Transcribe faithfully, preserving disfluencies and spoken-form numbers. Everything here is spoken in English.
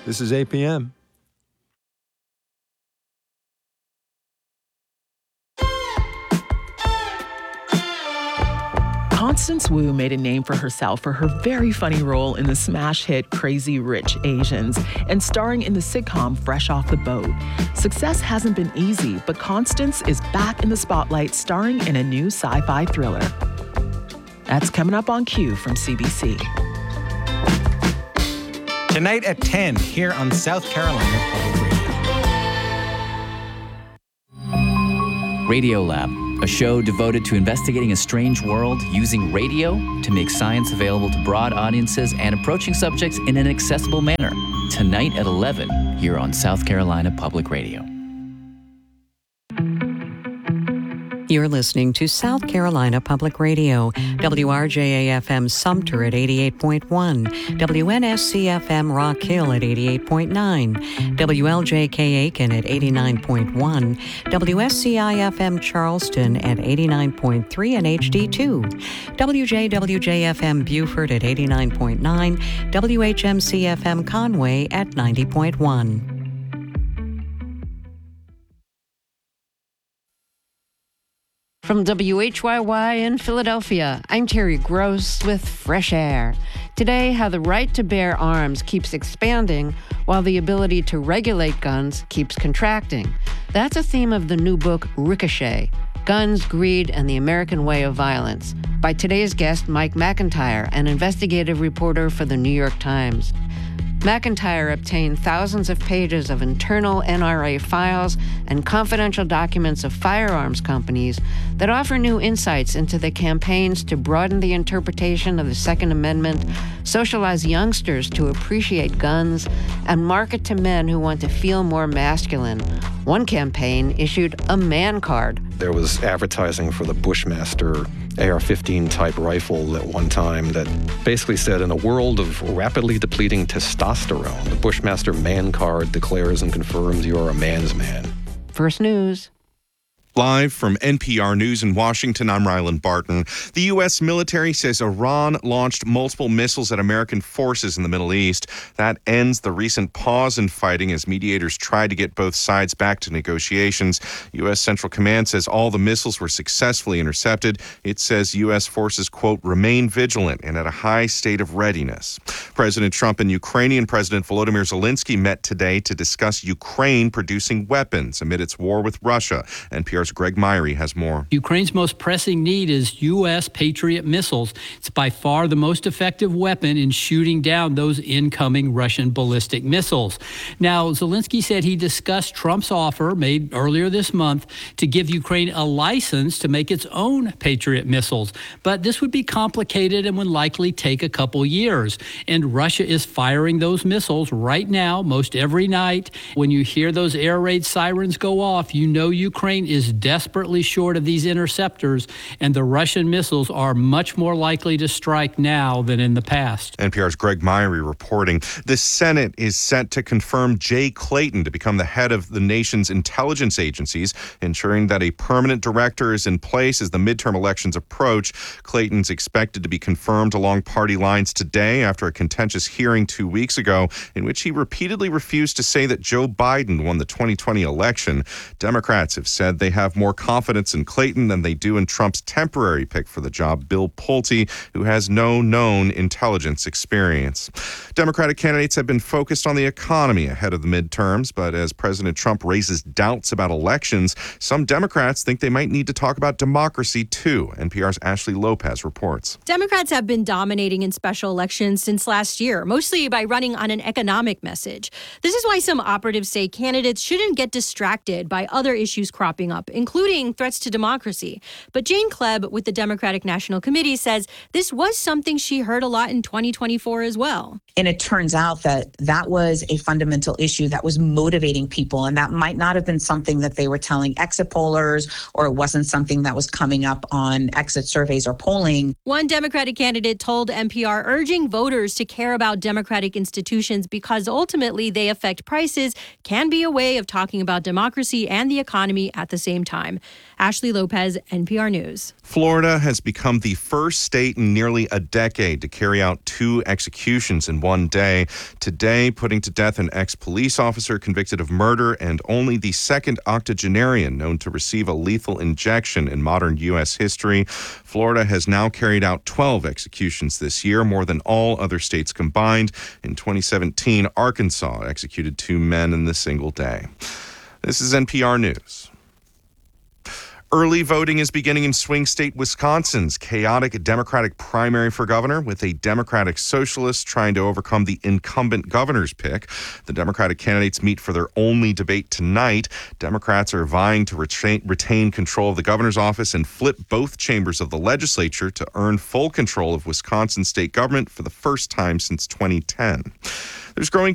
This is A P M. Constance Wu made a name for herself for her very funny role in the smash hit Crazy Rich Asians and starring in the sitcom Fresh Off the Boat. Success hasn't been easy, but Constance is back in the spotlight starring in a new sci-fi thriller. That's coming up on Q from C B C. Tonight at ten here on South Carolina Public Radio. Radiolab, a show devoted to investigating a strange world using radio to make science available to broad audiences and approaching subjects in an accessible manner. Tonight at eleven here on South Carolina Public Radio. You're listening to South Carolina Public Radio, W R J A F M Sumter at eighty-eight point one, W N S C F M Rock Hill at eighty-eight point nine, W L J K Aiken at eighty-nine point one, W S C I F M Charleston at eighty-nine point three and H D two, W J W J F M Beaufort at eighty-nine point nine, W H M C F M Conway at ninety point one. From W H Y Y in Philadelphia, I'm Terry Gross with Fresh Air. Today, how the right to bear arms keeps expanding while the ability to regulate guns keeps contracting. That's a theme of the new book, Ricochet, Guns, Greed, and the American Way of Violence, by today's guest, Mike McIntyre, an investigative reporter for the New York Times. McIntyre obtained thousands of pages of internal N R A files and confidential documents of firearms companies that offer new insights into the campaigns to broaden the interpretation of the Second Amendment, socialize youngsters to appreciate guns, and market to men who want to feel more masculine. One campaign issued a man card. There was advertising for the Bushmaster A R fifteen type rifle at one time that basically said, in a world of rapidly depleting testosterone, the Bushmaster man card declares and confirms you are a man's man. First News. Live from N P R News in Washington, I'm Rylan Barton. The U S military says Iran launched multiple missiles at American forces in the Middle East. That ends the recent pause in fighting as mediators try to get both sides back to negotiations. U S Central Command says all the missiles were successfully intercepted. It says U S forces, quote, remain vigilant and at a high state of readiness. President Trump and Ukrainian President Volodymyr Zelensky met today to discuss Ukraine producing weapons amid its war with Russia. N P R's Greg Myrie has more. Ukraine's most pressing need is U S Patriot missiles. It's by far the most effective weapon in shooting down those incoming Russian ballistic missiles. Now, Zelensky said he discussed Trump's offer made earlier this month to give Ukraine a license to make its own Patriot missiles. But this would be complicated and would likely take a couple years. And Russia is firing those missiles right now, most every night. When you hear those air raid sirens go off, you know Ukraine is desperately short of these interceptors, and the Russian missiles are much more likely to strike now than in the past. N P R's Greg Myrie reporting. The Senate is set to confirm Jay Clayton to become the head of the nation's intelligence agencies, ensuring that a permanent director is in place as the midterm elections approach. Clayton's expected to be confirmed along party lines today after a contentious hearing two weeks ago in which he repeatedly refused to say that Joe Biden won the twenty twenty election. Democrats have said they have more confidence in Clayton than they do in Trump's temporary pick for the job, Bill Pulte, who has no known intelligence experience. Democratic candidates have been focused on the economy ahead of the midterms, but as President Trump raises doubts about elections, some Democrats think they might need to talk about democracy too. N P R's Ashley Lopez reports. Democrats have been dominating in special elections since last year, mostly by running on an economic message. This is why some operatives say candidates shouldn't get distracted by other issues cropping up, including threats to democracy. But Jane Klebb with the Democratic National Committee says this was something she heard a lot in twenty twenty-four as well. And it turns out that that was a fundamental issue that was motivating people, and that might not have been something that they were telling exit pollers, or it wasn't something that was coming up on exit surveys or polling. One Democratic candidate told N P R urging voters to care about democratic institutions because ultimately they affect prices can be a way of talking about democracy and the economy at the same time. Ashley Lopez, N P R News. Florida has become the first state in nearly a decade to carry out two executions in one day. Today, putting to death an ex-police officer convicted of murder and only the second octogenarian known to receive a lethal injection in modern U S history. Florida has now carried out twelve executions this year, more than all other states combined. In twenty seventeen, Arkansas executed two men in the single day. This is N P R News. Early voting is beginning in swing state Wisconsin's chaotic Democratic primary for governor, with a Democratic socialist trying to overcome the incumbent governor's pick. The Democratic candidates meet for their only debate tonight. Democrats are vying to retain, retain control of the governor's office and flip both chambers of the legislature to earn full control of Wisconsin state government for the first time since twenty ten. There's growing